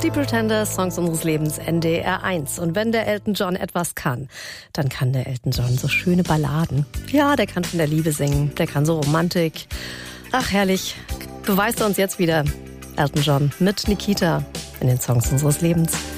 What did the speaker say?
Die Pretenders, Songs unseres Lebens, NDR 1. Und wenn der Elton John etwas kann, dann kann der Elton John so schöne Balladen. Ja, der kann von der Liebe singen, der kann so Romantik. Ach, herrlich. Beweist er uns jetzt wieder, Elton John mit Nikita in den Songs unseres Lebens.